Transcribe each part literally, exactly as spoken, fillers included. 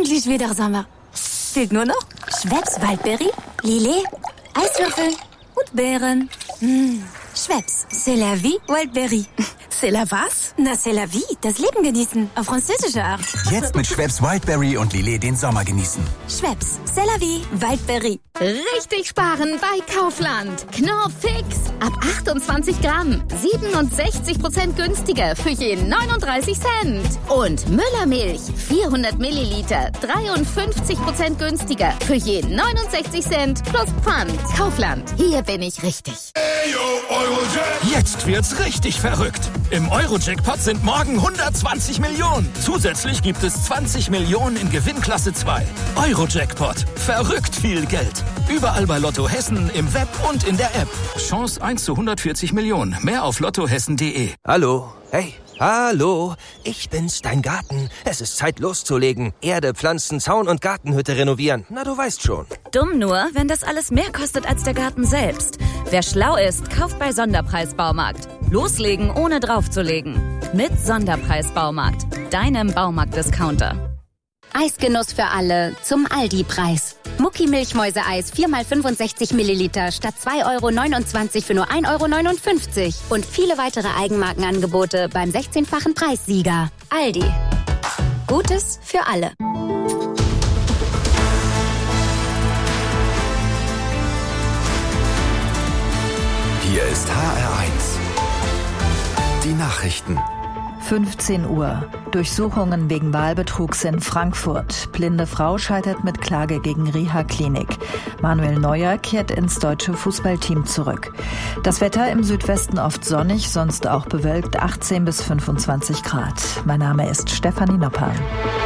endlich wieder Sommer. Fehlt nur noch Schweppes Waldbeere, Lillet, Eiswürfel und Beeren. Mmh. Schweppes, c'est la vie, Wildberry. C'est la was? Na, c'est la vie, das Leben genießen, auf französische Art. Jetzt mit Schweppes Wildberry und Lillet den Sommer genießen. Schweppes, c'est la vie, Wildberry. Richtig sparen bei Kaufland. Knorr Fix. Ab achtundzwanzig Gramm. siebenundsechzig Prozent günstiger für je neununddreißig Cent. Und Müllermilch. vierhundert Milliliter. dreiundfünfzig Prozent günstiger für je neunundsechzig Cent plus Pfand. Kaufland. Hier bin ich richtig. Jetzt wird's richtig verrückt. Im Euro-Jackpot sind morgen hundertzwanzig Millionen. Zusätzlich gibt es zwanzig Millionen in Gewinnklasse zwei. Euro-Jackpot. Verrückt viel Geld. Überall bei Lotto Hessen, im Web und in der App. Chance eins zu hundertvierzig Millionen. Mehr auf lottohessen punkt de. Hallo, hey, hallo, ich bin's, dein Garten. Es ist Zeit loszulegen. Erde, Pflanzen, Zaun und Gartenhütte renovieren. Na, du weißt schon. Dumm nur, wenn das alles mehr kostet als der Garten selbst. Wer schlau ist, kauft bei Sonderpreis-Baumarkt. Loslegen, ohne draufzulegen. Mit Sonderpreis-Baumarkt. Deinem Baumarkt-Discounter. Eisgenuss für alle zum Aldi-Preis. Mucki Milchmäuseeis vier mal fünfundsechzig Milliliter statt zwei Euro neunundzwanzig für nur ein Euro neunundfünfzig. Und viele weitere Eigenmarkenangebote beim sechzehnfachen Preissieger. Aldi. Gutes für alle. Hier ist H R eins. Die Nachrichten. fünfzehn Uhr. Durchsuchungen wegen Wahlbetrugs in Frankfurt. Blinde Frau scheitert mit Klage gegen Reha-Klinik. Manuel Neuer kehrt ins deutsche Fußballteam zurück. Das Wetter im Südwesten oft sonnig, sonst auch bewölkt, achtzehn bis fünfundzwanzig Grad. Mein Name ist Stefanie Nopper.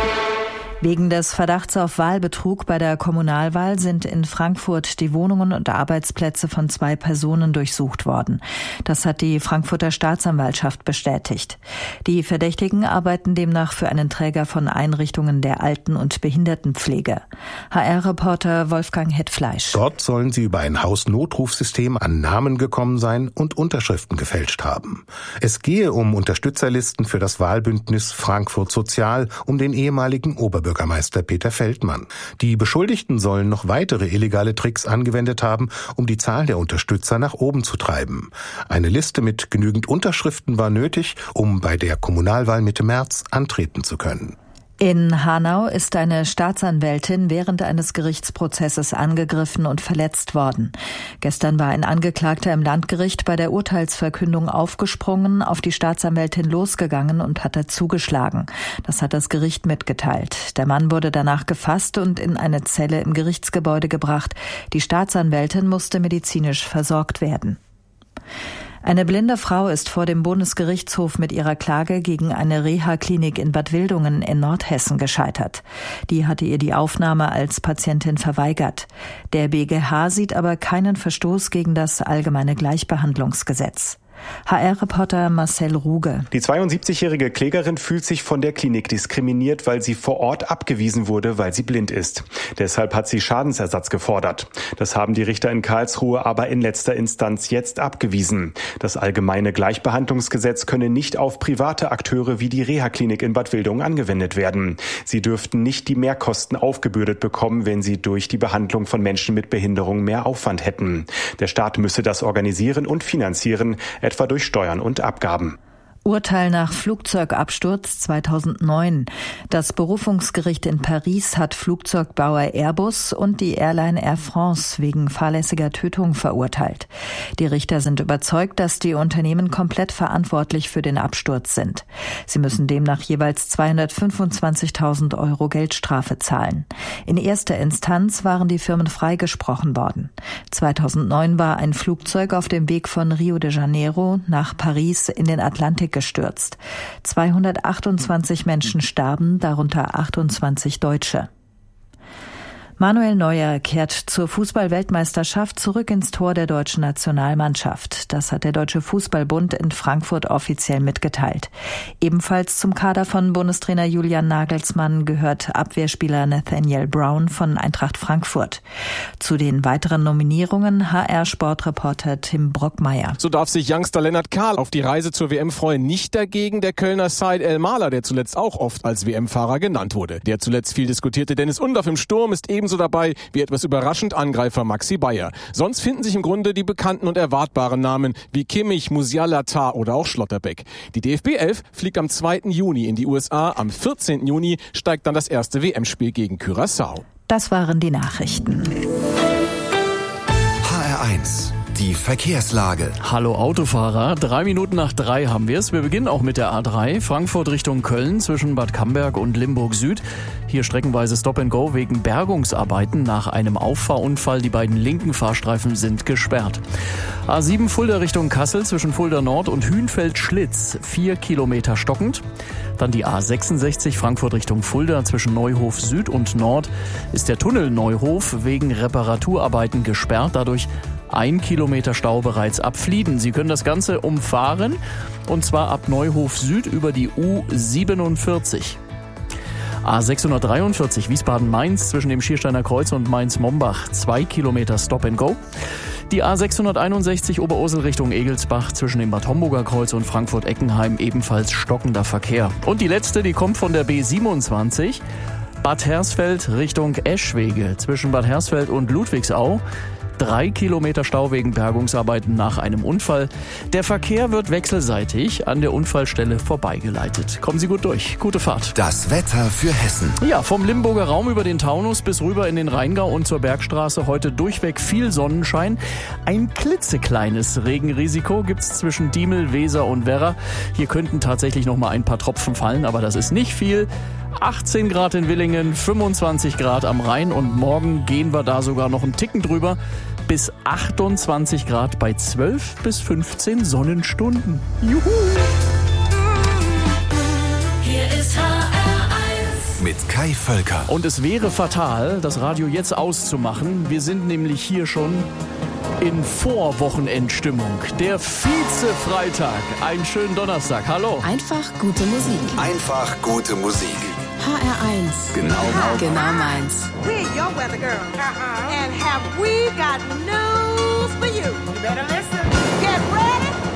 Wegen des Verdachts auf Wahlbetrug bei der Kommunalwahl sind in Frankfurt die Wohnungen und Arbeitsplätze von zwei Personen durchsucht worden. Das hat die Frankfurter Staatsanwaltschaft bestätigt. Die Verdächtigen arbeiten demnach für einen Träger von Einrichtungen der Alten- und Behindertenpflege. H R-Reporter Wolfgang Hetfleisch. Dort sollen sie über ein Hausnotrufsystem an Namen gekommen sein und Unterschriften gefälscht haben. Es gehe um Unterstützerlisten für das Wahlbündnis Frankfurt Sozial um den ehemaligen Oberbürgermeister Bürgermeister Peter Feldmann. Die Beschuldigten sollen noch weitere illegale Tricks angewendet haben, um die Zahl der Unterstützer nach oben zu treiben. Eine Liste mit genügend Unterschriften war nötig, um bei der Kommunalwahl Mitte März antreten zu können. In Hanau ist eine Staatsanwältin während eines Gerichtsprozesses angegriffen und verletzt worden. Gestern war ein Angeklagter im Landgericht bei der Urteilsverkündung aufgesprungen, auf die Staatsanwältin losgegangen und hatte zugeschlagen. Das hat das Gericht mitgeteilt. Der Mann wurde danach gefasst und in eine Zelle im Gerichtsgebäude gebracht. Die Staatsanwältin musste medizinisch versorgt werden. Eine blinde Frau ist vor dem Bundesgerichtshof mit ihrer Klage gegen eine Reha-Klinik in Bad Wildungen in Nordhessen gescheitert. Die hatte ihr die Aufnahme als Patientin verweigert. Der B G H sieht aber keinen Verstoß gegen das allgemeine Gleichbehandlungsgesetz. H R-Reporter Marcel Ruge. Die zweiundsiebzigjährige Klägerin fühlt sich von der Klinik diskriminiert, weil sie vor Ort abgewiesen wurde, weil sie blind ist. Deshalb hat sie Schadensersatz gefordert. Das haben die Richter in Karlsruhe aber in letzter Instanz jetzt abgewiesen. Das allgemeine Gleichbehandlungsgesetz könne nicht auf private Akteure wie die Reha-Klinik in Bad Wildungen angewendet werden. Sie dürften nicht die Mehrkosten aufgebürdet bekommen, wenn sie durch die Behandlung von Menschen mit Behinderung mehr Aufwand hätten. Der Staat müsse das organisieren und finanzieren, etwa durch Steuern und Abgaben. Urteil nach Flugzeugabsturz zweitausendneun. Das Berufungsgericht in Paris hat Flugzeugbauer Airbus und die Airline Air France wegen fahrlässiger Tötung verurteilt. Die Richter sind überzeugt, dass die Unternehmen komplett verantwortlich für den Absturz sind. Sie müssen demnach jeweils zweihundertfünfundzwanzigtausend Euro Geldstrafe zahlen. In erster Instanz waren die Firmen freigesprochen worden. zweitausendneun war ein Flugzeug auf dem Weg von Rio de Janeiro nach Paris in den Atlantik gestürzt. zweihundertachtundzwanzig Menschen starben, darunter achtundzwanzig Deutsche. Manuel Neuer kehrt zur Fußball-Weltmeisterschaft zurück ins Tor der deutschen Nationalmannschaft. Das hat der Deutsche Fußballbund in Frankfurt offiziell mitgeteilt. Ebenfalls zum Kader von Bundestrainer Julian Nagelsmann gehört Abwehrspieler Nathaniel Brown von Eintracht Frankfurt. Zu den weiteren Nominierungen H R-Sportreporter Tim Brockmeier. So darf sich Youngster Lennart Kahl auf die Reise zur W M freuen. Nicht dagegen der Kölner Said El Maler, der zuletzt auch oft als W M-Fahrer genannt wurde. Der zuletzt viel diskutierte Dennis Undaff im Sturm ist ebenso dabei wie etwas überraschend Angreifer Maxi Bayer. Sonst finden sich im Grunde die bekannten und erwartbaren Namen wie Kimmich, Musiala, Tah oder auch Schlotterbeck. Die D F B elf fliegt am zweiten Juni in die U S A. Am vierzehnten Juni steigt dann das erste W M-Spiel gegen Curaçao. Das waren die Nachrichten. H R eins. Die Verkehrslage. Hallo Autofahrer, drei Minuten nach drei haben wir es. Wir beginnen auch mit der A drei, Frankfurt Richtung Köln zwischen Bad Camberg und Limburg Süd. Hier streckenweise Stop and Go wegen Bergungsarbeiten nach einem Auffahrunfall. Die beiden linken Fahrstreifen sind gesperrt. A sieben Fulda Richtung Kassel zwischen Fulda Nord und Hünfeld-Schlitz, vier Kilometer stockend. Dann die A sechsundsechzig Frankfurt Richtung Fulda zwischen Neuhof Süd und Nord ist der Tunnel Neuhof wegen Reparaturarbeiten gesperrt. Dadurch ein Kilometer Stau bereits ab Flieden. Sie können das Ganze umfahren und zwar ab Neuhof Süd über die U siebenundvierzig. A sechshundertdreiundvierzig Wiesbaden-Mainz zwischen dem Schiersteiner Kreuz und Mainz-Mombach, zwei Kilometer Stop and Go. Die A sechshunderteinundsechzig Oberursel Richtung Egelsbach zwischen dem Bad Homburger Kreuz und Frankfurt-Eckenheim ebenfalls stockender Verkehr. Und die letzte, die kommt von der B siebenundzwanzig, Bad Hersfeld Richtung Eschwege zwischen Bad Hersfeld und Ludwigsau. Drei Kilometer Stau wegen Bergungsarbeiten nach einem Unfall. Der Verkehr wird wechselseitig an der Unfallstelle vorbeigeleitet. Kommen Sie gut durch. Gute Fahrt. Das Wetter für Hessen. Ja, vom Limburger Raum über den Taunus bis rüber in den Rheingau und zur Bergstraße heute durchweg viel Sonnenschein. Ein klitzekleines Regenrisiko gibt's zwischen Diemel, Weser und Werra. Hier könnten tatsächlich noch mal ein paar Tropfen fallen, aber das ist nicht viel. achtzehn Grad in Willingen, fünfundzwanzig Grad am Rhein und morgen gehen wir da sogar noch einen Ticken drüber. Bis achtundzwanzig Grad bei zwölf bis fünfzehn Sonnenstunden. Juhu! Hier ist H R eins. Mit Kai Völker. Und es wäre fatal, das Radio jetzt auszumachen. Wir sind nämlich hier schon in Vorwochenendstimmung. Der Vize-Freitag. Einen schönen Donnerstag. Hallo. Einfach gute Musik. Einfach gute Musik. H R eins. Genau, genau, genau meins. We're your weather girl. Uh-huh. And have we got news for you? You better listen. Get ready.